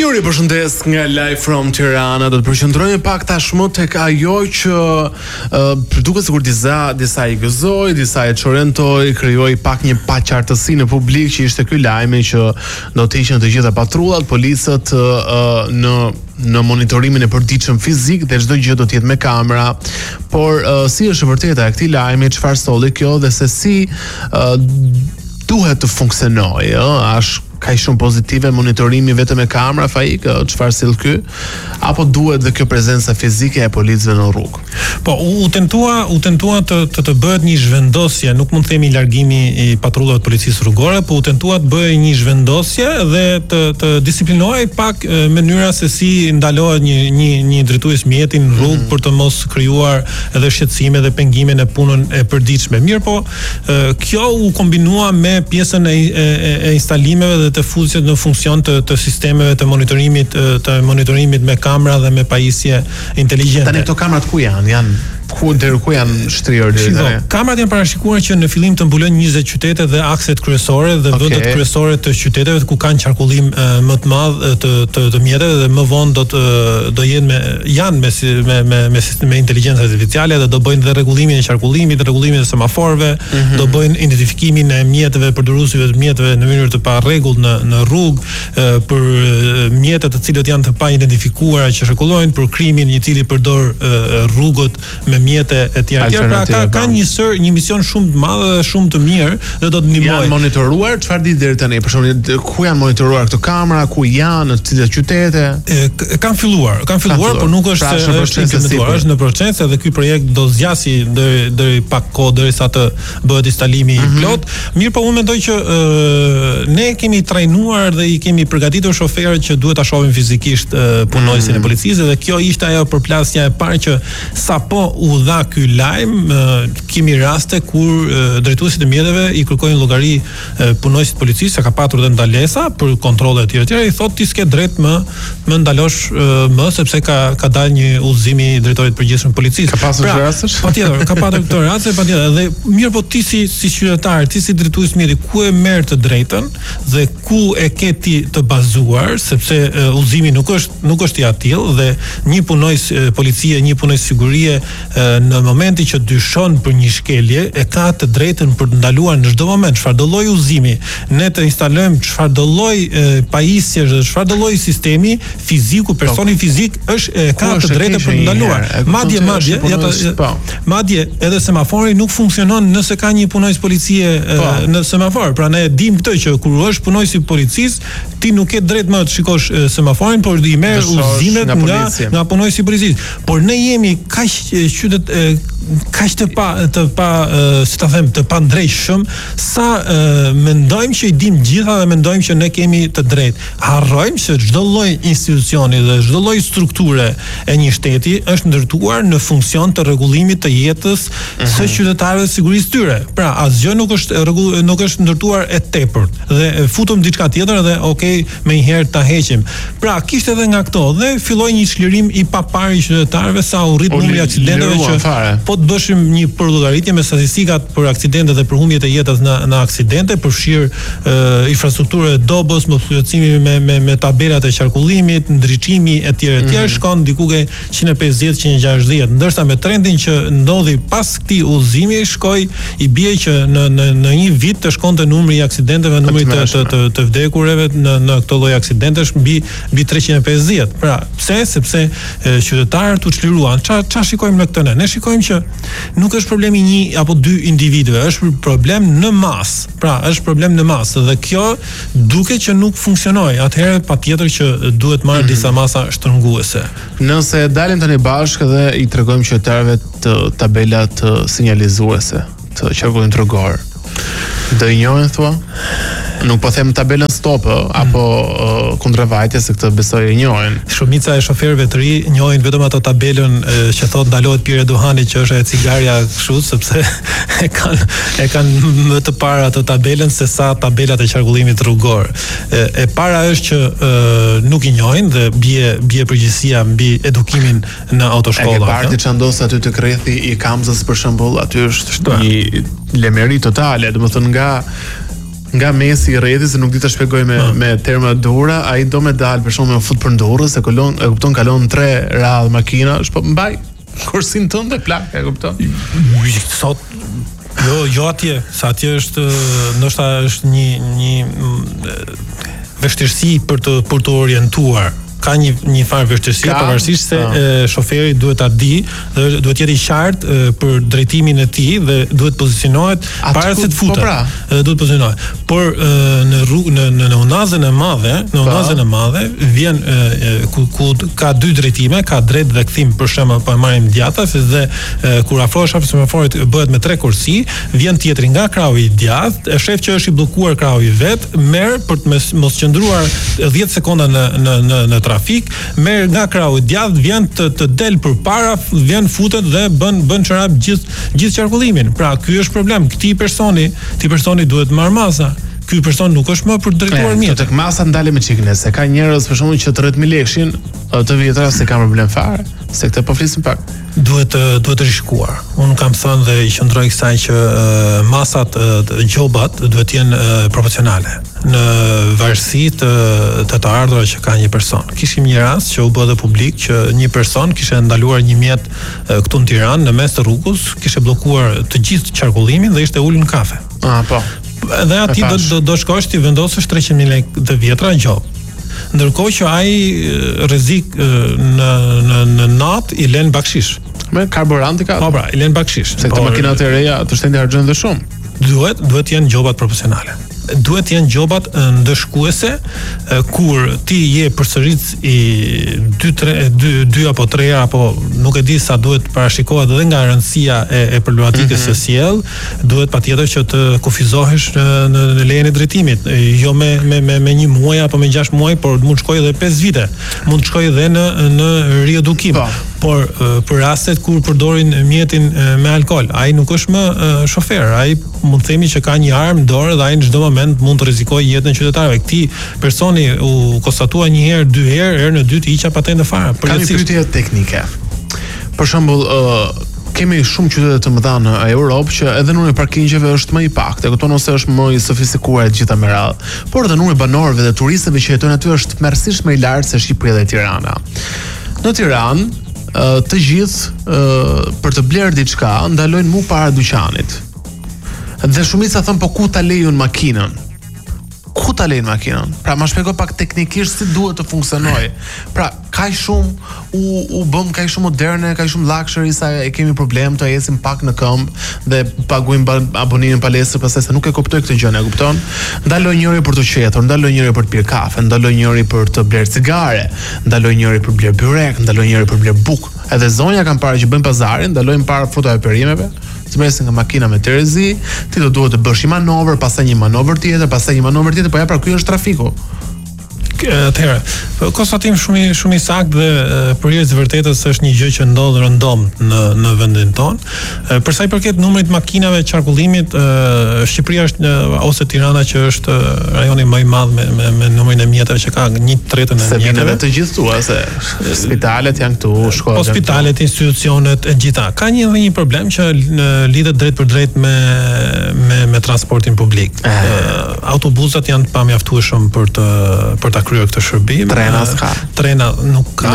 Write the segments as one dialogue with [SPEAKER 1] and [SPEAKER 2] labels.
[SPEAKER 1] Ju përshëndes nga Live from Tirana. Do të përqendrohemi pak tashmë tek ajo që duket sikur disa i gëzoi, disa e çorentoi, krijoi pak një paqartësi në publik që ishte ky lajmi që do të ishin të gjitha patrullat, policët në monitorimin e përditshëm fizik dhe çdo gjë do të jetë me kamera. Por si është e vërteta e këtij lajmi, çfarë solli kjo dhe se si duhet të funksionojë, është ka shumë pozitive monitorimi vetëm me kamera faik, çfarë sill ky, apo duhet dhe kjo prezenca fizike e policëve në rrugë?
[SPEAKER 2] Po, u tentua të bëhet një zhvendosje, nuk mund të themi largimi i patrullave të policisë rrugore, po u tentua të bëhej një zhvendosje dhe të disiplinohej pak mënyra se si ndalohet një drejtues mjeti në rrugë për të mos krijuar edhe shqetësime dhe pengime në punën e përditshme. Mirë po, kjo u kombinua me pjesën e instalimeve dhe të fuqishme në funksion të sistemeve të monitorimit me kamera dhe me pajisje inteligjente.
[SPEAKER 1] Tani këto kamerat ku janë? Ku janë shtrirë deri tani?
[SPEAKER 2] Kamerat janë parashikuar që në fillim të mbulojnë 20 qytete dhe akset kryesore dhe vendet kryesore të qyteteve ku kanë qarkullim më të madh të mjeteve dhe më vonë do jenë me inteligjencë artificiale dhe do bëjnë dhe rregullimin e qarkullimit, rregullimin e semaforëve, do bëjnë identifikimin e mjeteve, përdoruesve të mjeteve në mënyrë të parregullt në rrugë, për mjetet të cilët janë të pa identifikuara që shekullojnë, për krimin i cili përdor rrugët me mjete e tjera. Pra ka një mision shumë të madh dhe shumë të mirë dhe do të ndihmojë.
[SPEAKER 1] Janë monitoruar, çfarë di deri tani? Për shembull, ku janë monitoruar këto kamera, ku janë, në cilat qytete?
[SPEAKER 2] Kanë filluar, por nuk është implementuar, është në proces edhe ky projekt do zgjasi deri pak kohë derisa të bëhet instalimi i plot. Mirë, po unë mendoj që ne kemi trajnuar dhe i kemi përgatitur shoferët që duhet ta shohin fizikisht punojësin e policisë dhe kjo ishte ajo përplasja e parë që sapo u dha ky lajm, kemi raste kur drejtuesit e mjeteve i kërkojnë llogari punojësit të policisë, se ka patur dhe ndalesa për kontrolle të tjera, i thotë ti s'ke drejt më ndalosh më sepse ka dalë një udhëzim i drejtorit përgjithshëm të policisë.
[SPEAKER 1] Ka pasur raste?
[SPEAKER 2] Patjetër, ka pasur këto raste, patjetër. Dhe mirë, po ti si qytetar, ti si drejtues mjeti, ku e merr të drejtën dhe ku e ke ti të bazuar, sepse udhëzimi nuk është i atill dhe një punojës policie, një punojës sigurie në momentin që dyshon për një shkelje e ka të drejtën për të ndaluar në çdo moment çfarëdo lloj udhëzimi, ne të instalojmë çfarëdo lloj pajisjesh dhe çfarëdo lloj sistemi fiziku, personi fizik ka të drejtën për të ndaluar. Madje edhe semafori nuk funksionon nëse ka një punojës policie në semafor. Pra ne dim këtë që kur është punojës i policisë, ti nuk ke drejt më të shikosh semaforin, por i merr udhëzimet nga punojësi i policisë. Por ne jemi kaq të pandrejshëm sa mendojmë që i dim gjitha dhe mendojmë që ne kemi të drejtë. Harrojmë se çdo lloj institucioni dhe çdo lloj strukture e një shteti është ndërtuar në funksion të rregullimit të jetës së qytetarëve dhe sigurisë tyre. Pra asgjë nuk është ndërtuar e tepërt dhe futëm diçka tjetër dhe me një herë ta heqim. Pra kishte edhe nga këto dhe filloi një çlirim i papar i qytetarëve sa u rrit numri i aksidenteve që po të bëshim një përllogaritje me statistikat për aksidente dhe për humbjet e jetës në aksidente, përfshir infrastrukturë e dobës, plotësimi me tabelat e qarkullimit, ndriçimi etj. Shkon diku ke 150-160, ndërsa me trendin që ndodhi pas këtij udhëzimi shkoi i bie që në një vit të shkonte numri i aksidenteve, numri të vdekurve në këto lloj aksidentesh mbi 350. Pra, pse? Sepse qytetarët u çliruan. Çfarë shikojmë në këtë ne? Ne shikojmë që nuk është problemi një apo dy individëve, është problem në masë. Pra, është problem në masë dhe kjo duket që nuk funksionoi. Atëherë patjetër që duhet marrë disa masa shtrënguese.
[SPEAKER 1] Nëse dalim tani bashkë dhe i tregojmë qytetarëve të tabelat sinjalizuese të qarkullimit rrugor, do i njohin thua? Nuk po them tabelën stop apo kundërvajtje, se këtë besoj e njohin.
[SPEAKER 2] Shumica e shoferëve të ri njohin vetëm ato tabelën që thot ndalohet pirje duhani, që është e cigaria kështu, sepse e kanë më të parë ato tabelën se sa tabelat e qarkullimit rrugor. E para është që nuk i njohin dhe bie përgjegjësia mbi edukimin në autoshkolla.
[SPEAKER 1] E ke parë diçka ndos aty të krethi i Kamzës për shembull, aty është një lemeri totale, domethënë nga nga mesi i rrjetit, se nuk di ta shpjegoj me terma dhura, ai do me dal për shkak me fut për ndurrë, se kupton kalon 3 radhë makinash, po mbaj kursin tënde plak, e kupton?
[SPEAKER 2] Sot jo atje, sa atje është ndoshta është një vështirësi për të orientuar. Ka një farë vështirësi, pavarësisht se shoferi duhet ta di dhe duhet jetë i qartë për drejtimin e tij dhe duhet pozicionohet para se të futet. Duhet pozicionohet. Por në unazën e madhe vjen ku ka 2 drejtime, ka drejt dhe kthim, për shembull, po e marrim djathtas dhe kur afrohesh semaforit bëhet me 3 kursi, vjen tjetri nga krahu i djathtë, e shef që është i bllokuar krahu i vet, merr për të mos qëndruar 10 sekonda në trafik, merr nga krahu i djathtë, vjen të del përpara, vjen futet dhe bën çorap gjithë qarkullimin. Pra ky është problem. Këtij personi duhet marr masa. Ky person nuk është më për drejtuar mirë.
[SPEAKER 1] Tek masa ndale me çikën, se ka njerëz për shembull që 30.000 lekshin të vjetra se kanë problem fare, se këtë po flisim pak.
[SPEAKER 2] Duhet të rishkuar. Unë kam thënë dhe i qëndroj kësaj që masat, gjobat duhet jenë proporcionale në varësi të ardhurave që ka një person. Kishim një rast që u bë dhe publik që një person kishte ndaluar një mjet këtu në Tiranë në mes të rrugës, kishte bllokuar të gjithë qarkullimin dhe ishte ulur në kafe.
[SPEAKER 1] Po.
[SPEAKER 2] Dhe ati do shkosh ti vendosësh 300.000 lekë të vjetra në gjop. Ndërkohë që ai rrezik në natë i lën bakshish.
[SPEAKER 1] Me karburanti ka.
[SPEAKER 2] Po pra, i lën bakshish.
[SPEAKER 1] Se këto makinat e reja të shtendi harxojnë dhe shumë.
[SPEAKER 2] Duhet janë gjobat proporcionale. Duhet janë gjobat ndëshkuese, kur ti je përsërit i 2 apo 3 apo nuk e di sa duhet parashikohet edhe nga rëndësia e problematikës së sjell, duhet patjetër që të kufizohesh në lejen e drejtimit, jo me 1 muaj apo me 6 muaj, por mund të shkojë edhe 5 vite. Mund të shkojë edhe në riedukim. Por për rastet kur përdorin mjetin me alkool, ai nuk është më shofer, ai mund të themi që ka një armë në dorë dhe ai në çdo moment mund të rrezikojë jetën e qytetarëve. Këtij personi u konstatua 1 herë, 2 herë, herën e dytë hiqa patentën fare.
[SPEAKER 1] Ka një pyetje teknike. Për shembull, kemi shumë qytete të mëdha në Europë që edhe numri i parkingjeve është më i pak, e kupton, ose është më i sofistikuar e gjitha me radhë. Por edhe numri i banorëve dhe turistëve që jetojnë aty është tmerrsisht më i lartë se Shqipëria dhe Tirana. Në Tiranë të gjithë për të blerë diçka ndalojnë mu para dyqanit. Dhe shumica thon po ku ta lejun makinën? Ku ta lejnë makinën? Pra ma shpjegoj pak teknikisht si duhet të funksionojë. Pra kaq shumë u bëm kaq shumë moderne, kaq shumë luxury sa e kemi problem të ecim pak në këmbë dhe paguajmë abonimin palestër, pastaj se nuk e kuptoj këtë gjë, e kupton? Ndaloj njëri për të qetur, ndaloj njëri për të pirë kafe, ndaloj njëri për të blerë cigare, ndaloj njëri për blerë byrek, ndaloj njëri për blerë bukë. Edhe zonja kanë parë që bëjnë pazarin, ndalojnë para frutave e perimeve. Të mesin nga makina me terezi, ti do duhet të bësh një manovër, pastaj një manovër tjetër, po ja pra ky është trafiku.
[SPEAKER 2] Atëherë, konstatim shumë i saktë dhe përjetës vërtetës është një gjë që ndodh rëndom në vendin tonë. Për sa i përket numrit makinave qarkullimit, Shqipëria është ose Tirana që është rajoni më i madh me numrin e mjeteve që ka 1/3 e mjeteve.
[SPEAKER 1] Se të gjithë tua se spitalet janë këtu, shkollat.
[SPEAKER 2] Hospitalet, institucionet e gjitha. Ka një problem që lidhet drejt për drejt me transportin publik. Autobusat janë të pamjaftueshëm për ta kryer këtë shërbim. Trena nuk ka.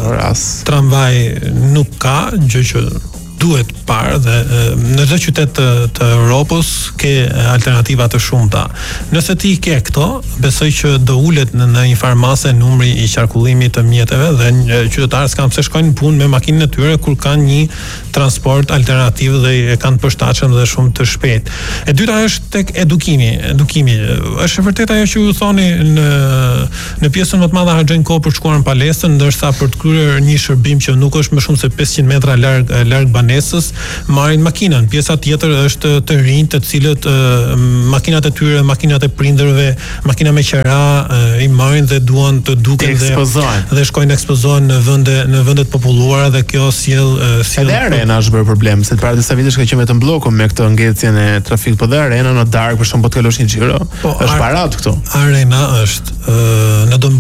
[SPEAKER 2] Tramvaj nuk ka, gjë që duhet parë dhe në çdo qytet të Europës ke alternativa të shumta. Nëse ti ke këto, besoj që do ulet në një farmase numri i qarkullimit të mjeteve dhe qytetarët s'kan pse shkojnë në punë me makinën e tyre kur kanë një transport alternativ dhe e kanë të përshtatshëm dhe shumë të shpejtë. E dyta është tek edukimi. Është vërtet ajo që ju thoni në pjesën më të madhe harxojnë kohë për të shkuar në palestër, ndërsa për të kryer një shërbim që nuk është më shumë se 500 metra larg banesës, marrin makinën. Pjesa tjetër është të rinj, të cilët makinat e tyre, makinat e prindërve, makina me qera, i marrin dhe duan të duken dhe shkojnë ekspozohen në vende të populluara dhe kjo sjell
[SPEAKER 1] edhe arena është bërë problem, se para disa vitesh ka qenë vetëm blloku me këtë ngecjen e trafikut, po dhe arena në darkë për shkak të kalosh një xhiro. Është parat këtu.
[SPEAKER 2] Arena është në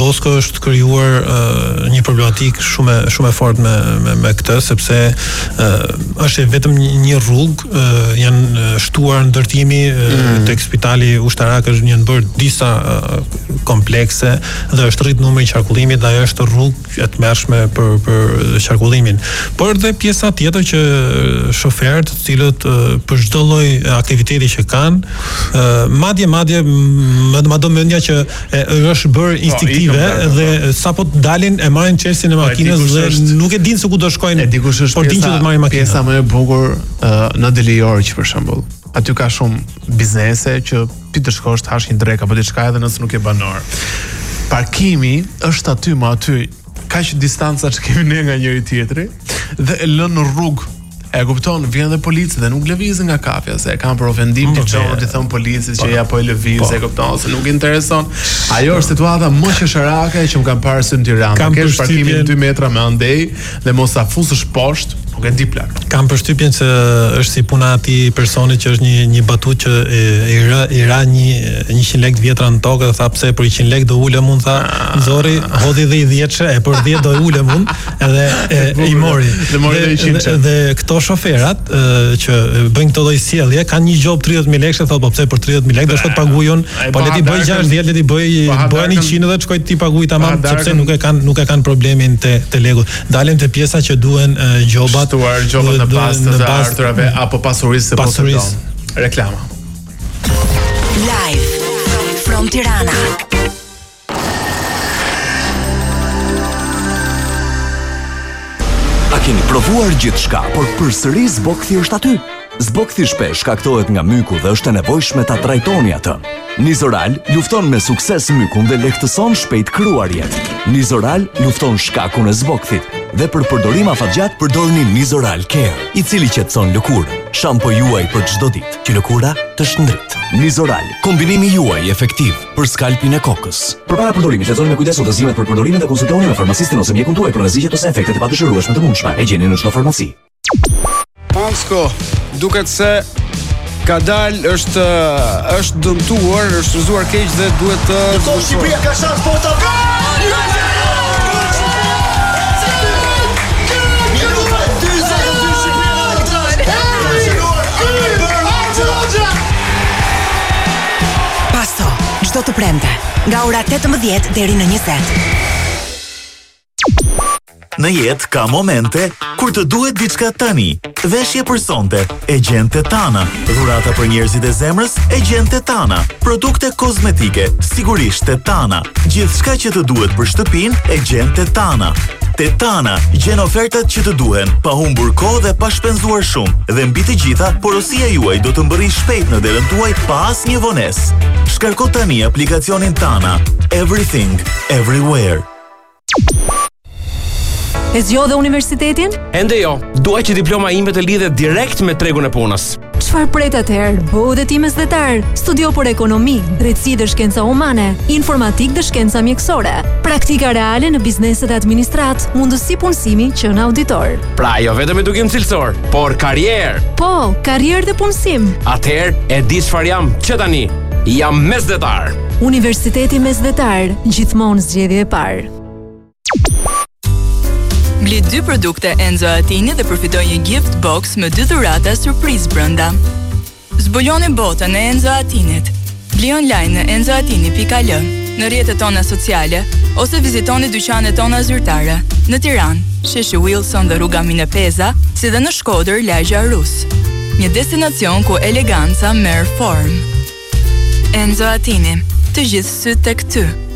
[SPEAKER 2] Bosco është krijuar një problematik shumë e fortë me këtë, sepse është vetëm një rrugë, janë shtuar ndërtimi tek spitali ushtarak është një bërë disa komplekse dhe është rrit numri i qarkullimit dhe ajo është rrugë e tmerrshme për qarkullimin. Por dhe pjesa tjetër që shoferët, të cilët për çdo lloj aktiviteti që kanë, madje më do mendja që është bërë instinktive dhe sapo dalin e marrin çelsin e makinës dhe nuk e dinë se ku do shkojnë. Por dinë që do të marrin makinën.
[SPEAKER 1] Pjesa më e bukur në Deliorq për shembull. Aty ka shumë biznese që ti të shkosh të hash një drek apo diçka edhe nëse nuk je banor. Parkimi është aty më aty, kaq distanca që kemi ne nga njëri tjetri dhe e lën në rrugë. E kupton, vjen dhe polici dhe nuk lëvizin nga kafja, se e kanë për ofendim të çon, ti thon policis që ja po e lëviz, e kupton, se nuk intereson. Ajo është situata më qesharake që më kanë parë sy në Tiranë. Kesh parkimin 2 metra me andej dhe mos sa fusësh poshtë, nuk e di plak.
[SPEAKER 2] Kam përshtypjen se është si puna atij personi që është një batutë që i ra 100 lekë vjetra në tokë dhe tha pse për 100 lekë do ulem unë, tha Zori, hodhi dhe i 10-shë, e për 10 do ulem unë edhe i mori. Dhe këto shoferat që bëjnë këto lloj sjellje kanë një job 30.000 lekë, thotë po pse për 30.000 lekë do shkoj të paguaj unë, po le ti bëj 60, le ti bëj 100 dhe të shkoj ti paguaj tamam, sepse nuk e kanë problemin te legu. Dalem te pjesa që duhen gjobat
[SPEAKER 1] në bazë të arturave apo pasurisë se pasurisë. Reklama.
[SPEAKER 3] Live from Tirana.
[SPEAKER 4] A keni provuar gjithçka, por përsëri zbokthi është aty? Zbokthi shpesh shkaktohet nga myku dhe është e nevojshme ta trajtoni atë. Nizoral lufton me sukses mykun dhe lehtëson shpejt kryarjet. Nizoral lufton shkakun e zbokthit dhe për përdorim afatgjat përdorni Nizoral Care, i cili qetëson lëkurën. Shampo juaj për çdo ditë, që lëkura të shndrit. Nizoral, kombinimi juaj efektiv për skalpin e kokës. Përpara përdorimit, lexoni me kujdes udhëzimet për përdorimin dhe konsultoni me farmacistin ose mjekun tuaj për rreziqet ose efektet e padëshirueshme të mundshme. E gjeni në çdo farmaci.
[SPEAKER 5] Pansko, duket se Kadal është dëmtuar, është rëzuar keq dhe duhet të
[SPEAKER 6] Ndërkohë Shqipëria ka shans për ta
[SPEAKER 3] Paso, çdo të premte, nga ora 18 deri në 20.
[SPEAKER 7] Në jetë ka momente kur të duhet diçka tani. Veshje për sonte, e gjen Tetana. Dhurata për njerëzit e zemrës, e gjen Tetana. Produkte kozmetike, sigurisht Tetana. Gjithçka që të duhet për shtëpinë, e gjen Tetana. Tetana gjen ofertat që të duhen, pa humbur kohë dhe pa shpenzuar shumë. Dhe mbi të gjitha, porosia juaj do të mbërrijë shpejt në derën tuaj pa asnjë vonesë. Shkarko tani aplikacionin Tana. Everything, everywhere.
[SPEAKER 8] E zgjodhe universitetin?
[SPEAKER 9] Ende jo, dua që diploma ime të lidhet direkt me tregun e punës.
[SPEAKER 8] Çfarë pret atëherë? Bëu dhe ti mesdhetar. Studio për ekonomi, drejtësi dhe shkenca humane, informatik dhe shkenca mjekësore, praktika reale në bizneset e administrat, mundësi punësimi që në auditor.
[SPEAKER 9] Pra jo vetëm edukim cilësor, por karrierë.
[SPEAKER 8] Po, karrierë dhe punësim.
[SPEAKER 9] Atëherë e di çfarë jam që tani. Jam mesdhetar.
[SPEAKER 8] Universiteti Mesdhetar, gjithmonë zgjedhje e parë.
[SPEAKER 10] Bli 2 produkte Enzo Attini dhe përfitoj një gift box me 2 dhurata surprizë brenda. Zbuloni botën e Enzo Attinit. Bli online në enzoattini.al, në rrjetet tona sociale ose vizitoni dyqanet tona zyrtare në Tiranë, Sheshi Wilson dhe rruga Mine Peza, si dhe në Shkodër, lagja Rus. Një destinacion ku eleganca merr formë. Enzo Attini, të gjithë sytë tek ty.